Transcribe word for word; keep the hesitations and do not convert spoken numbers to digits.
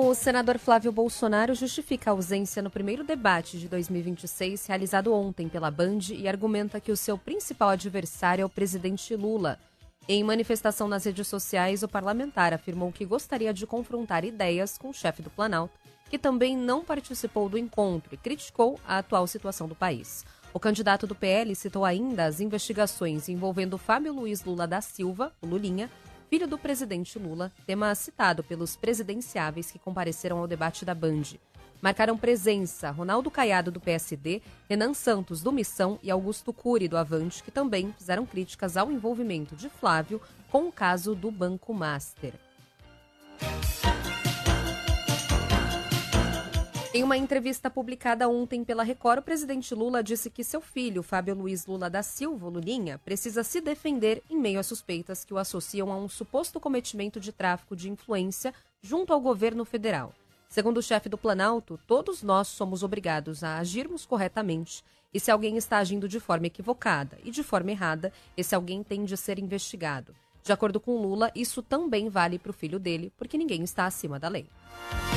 O senador Flávio Bolsonaro justifica a ausência no primeiro debate de dois mil e vinte e seis, realizado ontem pela Band, e argumenta que o seu principal adversário é o presidente Lula. Em manifestação nas redes sociais, o parlamentar afirmou que gostaria de confrontar ideias com o chefe do Planalto, que também não participou do encontro e criticou a atual situação do país. O candidato do P L citou ainda as investigações envolvendo Fábio Luiz Lula da Silva, o Lulinha, filho do presidente Lula, tema citado pelos presidenciáveis que compareceram ao debate da Band. Marcaram presença Ronaldo Caiado, do P S D, Renan Santos, do Missão, e Augusto Cury, do Avante, que também fizeram críticas ao envolvimento de Flávio com o caso do Banco Master. Em uma entrevista publicada ontem pela Record, o presidente Lula disse que seu filho, Fábio Luiz Lula da Silva, Lulinha, precisa se defender em meio a suspeitas que o associam a um suposto cometimento de tráfico de influência junto ao governo federal. Segundo o chefe do Planalto, todos nós somos obrigados a agirmos corretamente e se alguém está agindo de forma equivocada e de forma errada, esse alguém tem de ser investigado. De acordo com Lula, isso também vale para o filho dele, porque ninguém está acima da lei.